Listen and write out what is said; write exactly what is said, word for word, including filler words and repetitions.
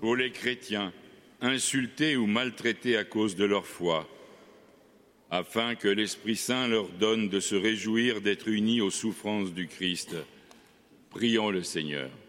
pour les chrétiens insultés ou maltraités à cause de leur foi, afin que l'Esprit Saint leur donne de se réjouir d'être unis aux souffrances du Christ. Prions le Seigneur.